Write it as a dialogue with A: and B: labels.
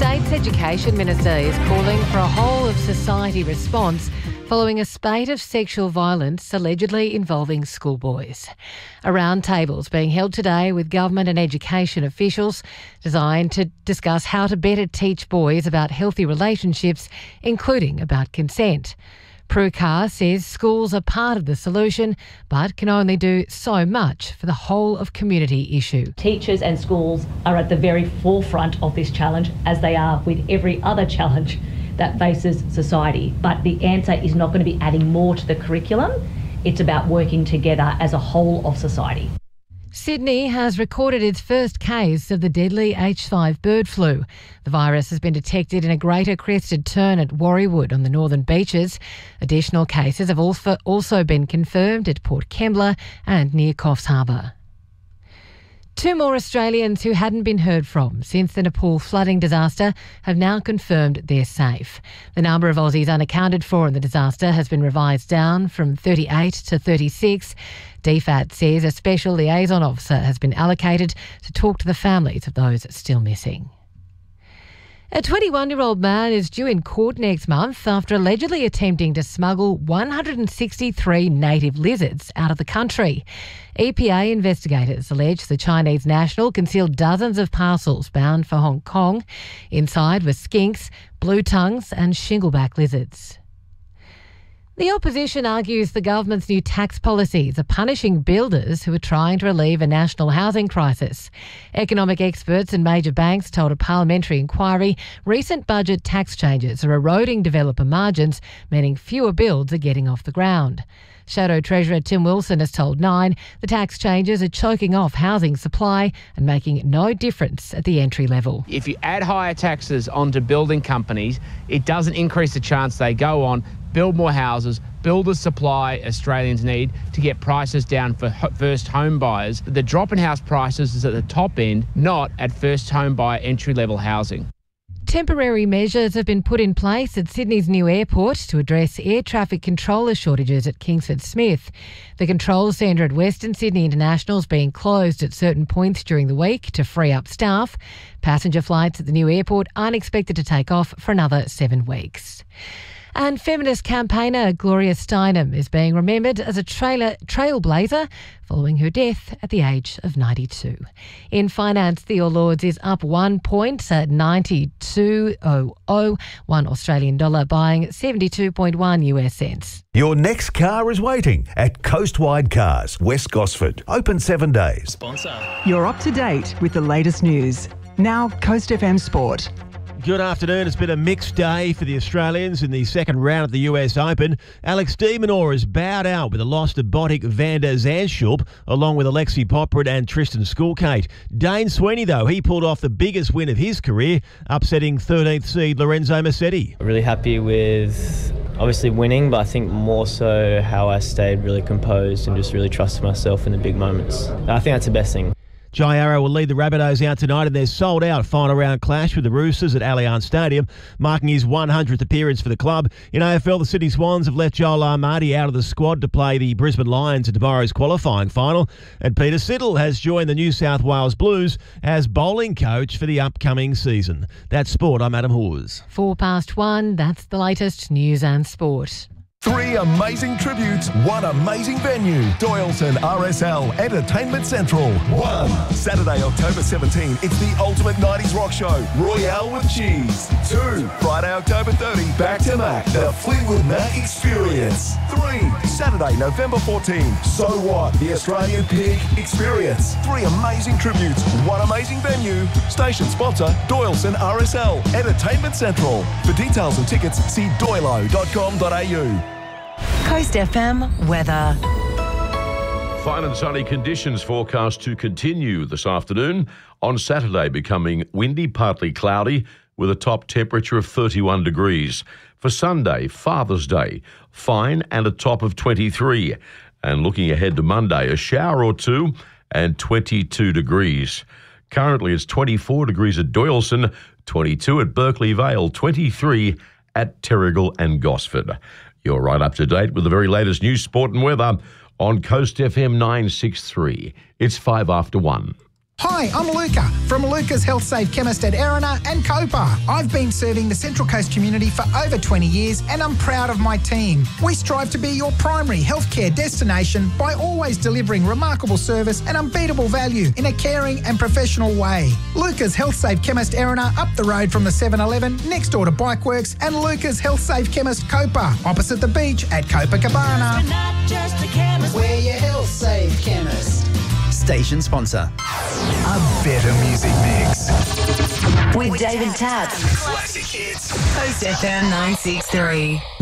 A: state's education minister is calling for a whole-of-society response following a spate of sexual violence allegedly involving schoolboys. A roundtable's being held today with government and education officials designed to discuss how to better teach boys about healthy relationships, including about consent. Prue Carr says schools are part of the solution but can only do so much for the whole of community issue.
B: Teachers and schools are at the very forefront of this challenge, as they are with every other challenge that faces society. But the answer is not going to be adding more to the curriculum. It's about working together as a whole of society.
A: Sydney has recorded its first case of the deadly H5 bird flu. The virus has been detected in a greater crested tern at Warriewood on the northern beaches. Additional cases have also been confirmed at Port Kembla and near Coffs Harbour. Two more Australians who hadn't been heard from since the Nepal flooding disaster have now confirmed they're safe. The number of Aussies unaccounted for in the disaster has been revised down from 38 to 36. DFAT says a special liaison officer has been allocated to talk to the families of those still missing. A 21-year-old man is due in court next month after allegedly attempting to smuggle 163 native lizards out of the country. EPA investigators allege the Chinese national concealed dozens of parcels bound for Hong Kong. Inside were skinks, blue tongues and shingleback lizards. The opposition argues the government's new tax policies are punishing builders who are trying to relieve a national housing crisis. Economic experts and major banks told a parliamentary inquiry recent budget tax changes are eroding developer margins, meaning fewer builds are getting off the ground. Shadow Treasurer Tim Wilson has told Nine the tax changes are choking off housing supply and making no difference at the entry level.
C: If you add higher taxes onto building companies, it doesn't increase the chance they go on, build more houses, build the supply Australians need to get prices down for first home buyers. The drop in house prices is at the top end, not at first home buyer entry-level housing.
A: Temporary measures have been put in place at Sydney's new airport to address air traffic controller shortages at Kingsford Smith. The control centre at Western Sydney International is being closed at certain points during the week to free up staff. Passenger flights at the new airport aren't expected to take off for another 7 weeks. And feminist campaigner Gloria Steinem is being remembered as a trailblazer following her death at the age of 92. In finance, the All Ords is up 1 point at 92.00, $1 Australian dollar buying 72.1 US cents.
D: Your next car is waiting at Coastwide Cars, West Gosford. Open 7 days.
E: Sponsor.
F: You're up to date with the latest news. Now, Coast FM Sport.
E: Good afternoon. It's been a mixed day for the Australians in the second round of the US Open. Alex de Minaur has bowed out with a loss to Botic van der Zandschulp, along with Alexei Popyrin and Tristan Schoolkate. Dane Sweeney, though, he pulled off the biggest win of his career, upsetting 13th seed Lorenzo Musetti.
G: Really happy with obviously winning, but I think more so how I stayed really composed and just really trusted myself in the big moments. I think that's the best thing.
E: Jai Arrow will lead the Rabbitohs out tonight in their sold-out final round clash with the Roosters at Allianz Stadium, marking his 100th appearance for the club. In AFL, the Sydney Swans have left Joel Armadi out of the squad to play the Brisbane Lions in tomorrow's qualifying final, and Peter Siddle has joined the New South Wales Blues as bowling coach for the upcoming season. That's sport. I'm Adam Hawes.
A: 1:04, that's the latest news and sport.
D: 3 amazing tributes, 1 amazing venue. Doyleton RSL Entertainment Central. 1. Saturday, October 17, it's the ultimate 90s rock show, Royale with Cheese. 2. Friday, October 30, Back to Mac, the Fleetwood Mac Experience. 3. Saturday, November 14, So What, the Australian Pig Experience. 3 amazing tributes, 1 amazing venue. Station sponsor, Doyleton RSL Entertainment Central. For details and tickets, see doylo.com.au.
F: Coast FM weather.
H: Fine and sunny conditions forecast to continue this afternoon. On Saturday, becoming windy, partly cloudy, with a top temperature of 31 degrees. For Sunday, Father's Day, fine and a top of 23. And looking ahead to Monday, a shower or two and 22 degrees. Currently, it's 24 degrees at Doyleton, 22 at Berkeley Vale, 23 at Terrigal and Gosford. You're right up to date with the very latest news, sport and weather on Coast FM 963. It's 1:05.
I: Hi, I'm Luca from Luca's Health Safe Chemist at Erina and Copa. I've been serving the Central Coast community for over 20 years and I'm proud of my team. We strive to be your primary healthcare destination by always delivering remarkable service and unbeatable value in a caring and professional way. Luca's Health Safe Chemist Erina up the road from the 7-Eleven next door to Bikeworks, and Luca's Health Safe Chemist Copa opposite the beach at Copacabana. We're your Health Safe Chemist.
J: Station sponsor.
D: A better music mix.
K: With David Tapp.
D: Classic hits.
K: Coast FM 963.